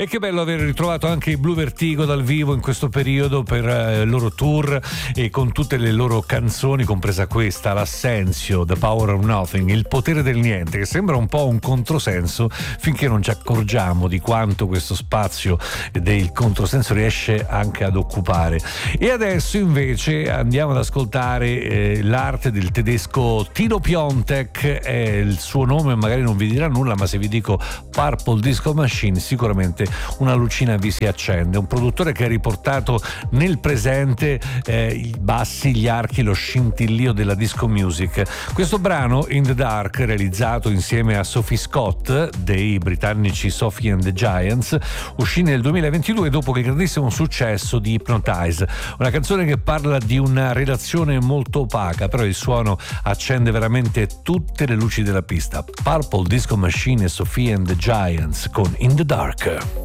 E che bello aver ritrovato anche i Blue Vertigo dal vivo in questo periodo per il loro tour e con tutte le loro canzoni, compresa questa, l'Assenzio, The Power of Nothing, il potere del niente, che sembra un po' un controsenso finché non ci accorgiamo di quanto questo spazio del controsenso riesce anche ad occupare. E adesso invece andiamo ad ascoltare l'arte del tedesco Tino Piontek. Il suo nome magari non vi dirà nulla, ma se vi dico Purple Disco Machine sicuramente una lucina vi si accende. Un produttore che ha riportato nel presente i bassi, gli archi, lo scintillio della disco music. Questo brano, In the Dark, realizzato insieme a Sophie Scott dei britannici Sophie and the Giants, uscì nel 2022 dopo il grandissimo successo di Hypnotize, una canzone che parla di una relazione molto opaca, però il suono accende veramente tutte le luci della pista. Purple Disco Machine e Sophie and the Giants con In the Dark.